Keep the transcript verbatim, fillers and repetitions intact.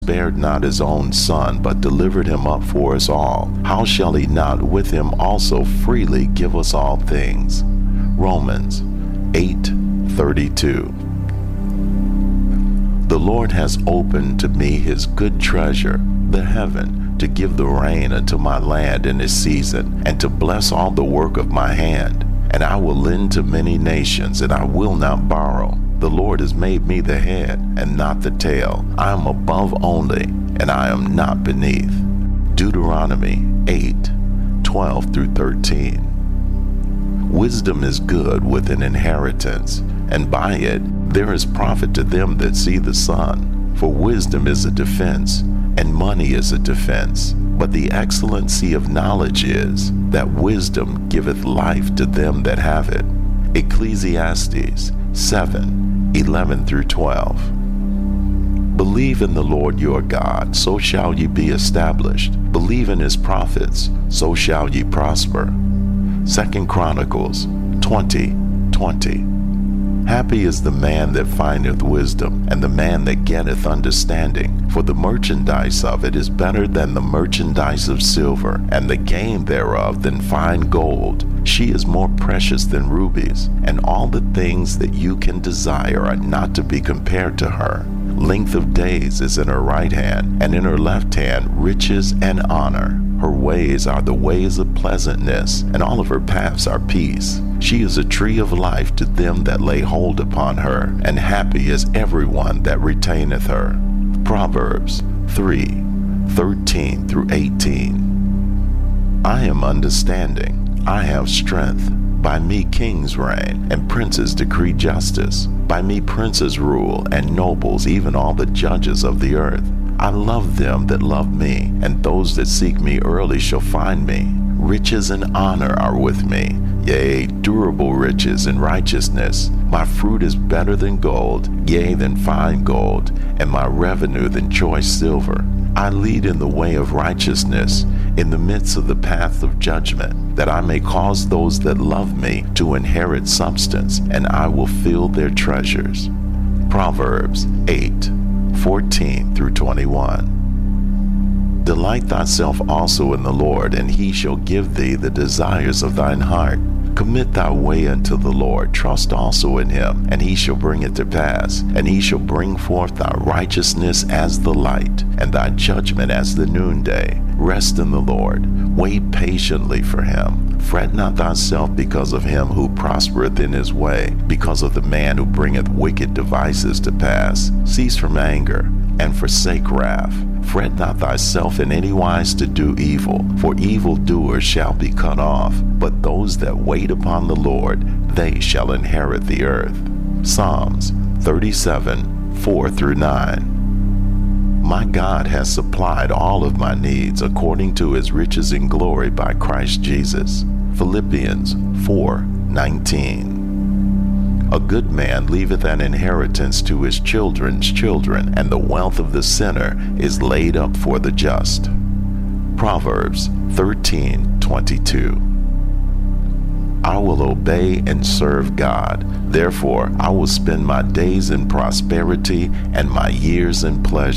spared not his own son, but delivered him up for us all, how shall he not with him also freely give us all things? Romans eight thirty-two. The Lord has opened to me his good treasure, the heaven, to give the rain unto my land in its season, and to bless all the work of my hand. And I will lend to many nations, and I will not borrow. The Lord has made me the head, and not the tail. I am above only, and I am not beneath. Deuteronomy eight twelve through thirteen. Wisdom is good with an inheritance, and by it there is profit to them that see the sun. For wisdom is a defense, and money is a defense. But the excellency of knowledge is that wisdom giveth life to them that have it. Ecclesiastes seven eleven through twelve. Believe in the Lord your God, so shall ye be established. Believe in his prophets, so shall ye prosper. Second Chronicles twenty twenty. Happy is the man that findeth wisdom, and the man that getteth understanding. For the merchandise of it is better than the merchandise of silver, and the gain thereof than fine gold. She is more precious than rubies, and all the things that you can desire are not to be compared to her. Length of days is in her right hand, and in her left hand riches and honor. Her ways are the ways of pleasantness, and all of her paths are peace. She is a tree of life to them that lay hold upon her, and happy is everyone that retaineth her. Proverbs three thirteen through eighteen. I am understanding, I have strength. By me kings reign, and princes decree justice. By me princes rule, and nobles, even all the judges of the earth. I love them that love me, and those that seek me early shall find me. Riches and honor are with me, yea, durable riches and righteousness. My fruit is better than gold, yea, than fine gold, and my revenue than choice silver. I lead in the way of righteousness, in the midst of the path of judgment, that I may cause those that love me to inherit substance, and I will fill their treasures. Proverbs eight fourteen through twenty-one. Delight thyself also in the Lord, and he shall give thee the desires of thine heart. Commit thy way unto the Lord, trust also in him, and he shall bring it to pass. And he shall bring forth thy righteousness as the light, and thy judgment as the noonday. Rest in the Lord, wait patiently for him. Fret not thyself because of him who prospereth in his way, because of the man who bringeth wicked devices to pass. Cease from anger, and forsake wrath. Fret not thyself in any wise to do evil, for evildoers shall be cut off. But those that wait upon the Lord, they shall inherit the earth. Psalms thirty-seven four through nine. My God has supplied all of my needs according to his riches in glory by Christ Jesus. Philippians four nineteen. A good man leaveth an inheritance to his children's children, and the wealth of the sinner is laid up for the just. Proverbs thirteen twenty-two. I will obey and serve God. Therefore, I will spend my days in prosperity and my years in pleasure.